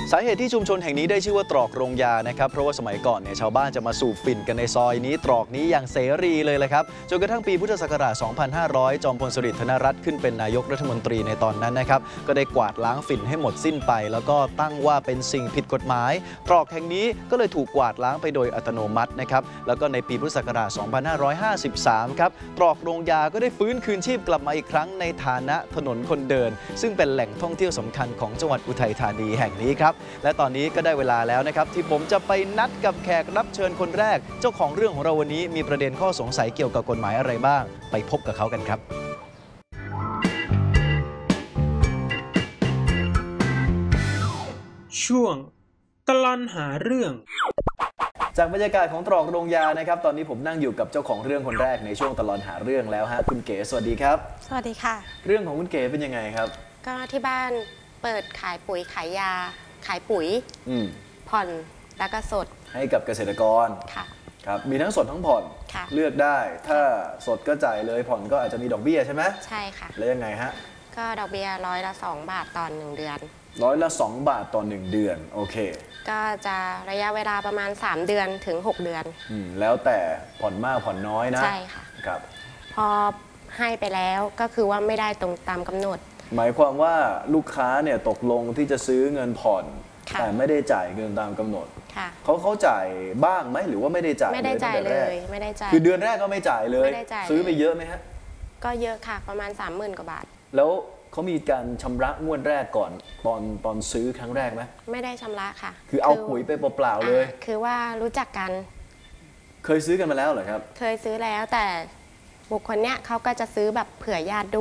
สาเหตุที่ชุมชนแห่งนี้ได้ชื่อว่าตรอกโรงยานะครับเพราะว่าสมัยก่อนเนี่ยชาวบ้านจะมาสูบฝิ่นกันในซอยนี้ตรอกนี้อย่างเสรีเลยแหละครับจนกระทั่งปีพุทธศักราช 2500 จอมพลสฤษดิ์ธนรัตน์ขึ้นเป็นนายกรัฐมนตรีในตอนนั้นนะครับก็ได้กวาดล้างฝิ่นให้หมดสิ้นไปแล้วก็ตั้งว่าเป็นสิ่งผิดกฎหมายตรอกแห่งนี้ก็เลยถูกกวาดล้างไปโดยอัตโนมัตินะครับแล้วก็ในปีพุทธศักราช 2553 ครับตรอกโรงยาก็ได้ฟื้นคืนชีพกลับมาอีกครั้งในฐานะถนนคนเดินซึ่งเป็นแหล่งท่องเที่ยวสำคัญของจังหวัดอุทัยธานีแห่งนี้ครับและตอนนี้ก็ได้เวลาแล้วนะครับที่ผมจะไปนัดกับแขกรับเชิญคนแรกเจ้าของเรื่องของเราวันนี้มีประเด็นข้อสงสัยเกี่ยวกับกฎหมายอะไรบ้างไปพบกับเขากันครับช่วงตลอดหาเรื่องจากบรรยากาศของตรอกโรงยานะครับตอนนี้ผมนั่งอยู่กับเจ้าของเรื่องคนแรกในช่วงตลอดหาเรื่องแล้วฮะคุณเก๋สวัสดีครับสวัสดีค่ะเรื่องของคุณเก๋เป็นยังไงครับก็ที่บ้านเปิดขายปุ๋ยขายยาขายปุ๋ยผ่อนแล้วก็สดให้กับเกษตรกรค่ะครับมีทั้งสดทั้งผ่อนเลือกได้ถ้าสดก็จ่ายเลยผ่อนก็อาจจะมีดอกเบี้ยใช่ไหมใช่ค่ะแล้วยังไงฮะก็ดอกเบี้ย2%ต่อ1เดือน 2%ต่อ1เดือนโอเคก็จะระยะเวลาประมาณ3เดือนถึง6เดือนแล้วแต่ผ่อนมากผ่อนน้อยนะใช่ค่ะครับพอให้ไปแล้วก็คือว่าไม่ได้ตรงตามกำหนดหมายความว่าลูกค้าเนี่ยตกลงที่จะซื้อเงินผ่อนแต่ไม่ได้จ่ายเงินตามกำหนดเขาจ่ายบ้างไหมหรือว่าไม่ได้จ่ายไม่ได้จ่ายเลยไม่ได้จ่ายคือเดือนแรกก็ไม่จ่ายเลยซื้อไปเยอะไหมฮะก็เยอะค่ะประมาณ 30,000 กว่าบาทแล้วเขามีการชำระงวดแรกก่อนตอนซื้อครั้งแรกไหมไม่ได้ชำระค่ะคือเอาปุ๋ยไปเปล่าๆเลยคือว่ารู้จักกันเคยซื้อกันมาแล้วเหรอครับเคยซื้อแล้วแต่บุคคลเนี้ยเขาก็จะซื้อแบบเผื่อญาติด้วย